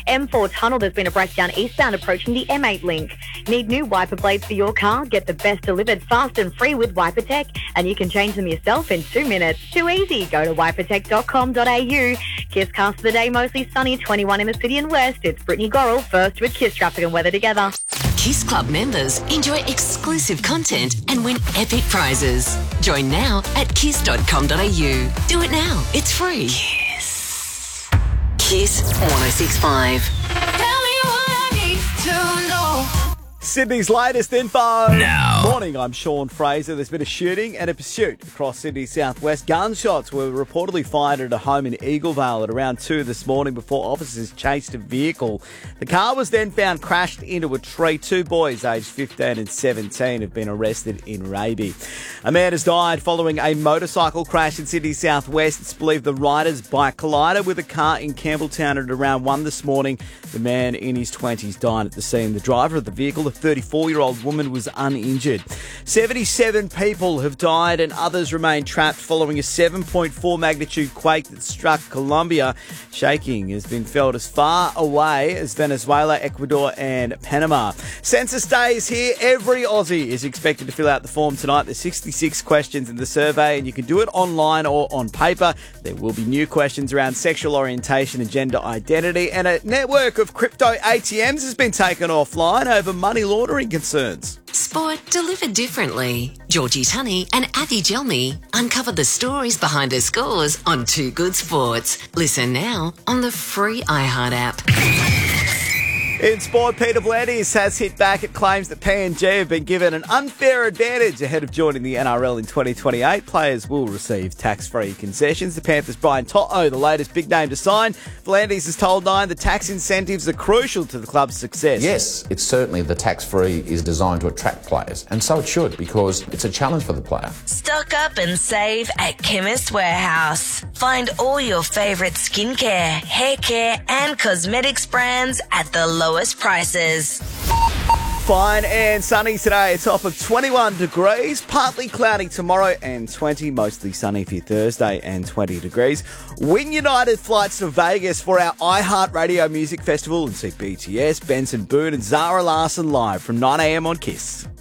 M4 tunnel, there's been a breakdown eastbound approaching the M8 link. Need new wiper blades for your car? Get the best delivered fast and free with WiperTech, and you can change them yourself in 2 minutes. Too easy. Go to wipertech.com.au. Kiss cast of the day, mostly sunny, 21 in the city and west. It's Brittany Gorrell, first with Kiss traffic and weather together. Kiss Club members enjoy exclusive content and win epic prizes. Join now at kiss.com.au. Do it now. It's free. Kiss 106.5. Tell me what I need to know. Sydney's latest info. Now. Morning, I'm Sean Fraser. There's been a shooting and a pursuit across Sydney's southwest. Gunshots were reportedly fired at a home in Eaglevale at around 2 this morning before officers chased a vehicle. The car was then found crashed into a tree. 2 boys aged 15 and 17 have been arrested in Raby. A man has died following a motorcycle crash in Sydney's southwest. It's believed the rider's bike collided with a car in Campbelltown at around 1 this morning. The man in his 20s died at the scene. The driver of the vehicle, a 34-year-old woman, was uninjured. 77 people have died and others remain trapped following a 7.4 magnitude quake that struck Colombia. Shaking has been felt as far away as Venezuela, Ecuador and Panama. Census Day is here. Every Aussie is expected to fill out the form tonight. There's 66 questions in the survey and you can do it online or on paper. There will be new questions around sexual orientation and gender identity, and a network of crypto ATMs has been taken offline over money laundering concerns. Sport delivered differently. Georgie Tunney and Avi Gelmi uncover the stories behind the scores on Too Good Sports. Listen now on the free iHeart app. In sport, Peter V'landys has hit back at claims that PNG have been given an unfair advantage ahead of joining the NRL in 2028. Players will receive tax-free concessions. The Panthers' Brian To'o, the latest big name to sign. V'landys has told Nine the tax incentives are crucial to the club's success. Yes, it's certainly the tax-free is designed to attract players, and so it should, because it's a challenge for the player. Stock up and save at Chemist Warehouse. Find all your favourite skincare, hair care and cosmetics brands at the lowest prices. Fine and sunny today. A top of 21 degrees. Partly cloudy tomorrow and 20. Mostly sunny for your Thursday and 20 degrees. Win United flights to Vegas for our iHeartRadio Music Festival and see BTS, Benson Boone and Zara Larsson live from 9 a.m. on Kiss.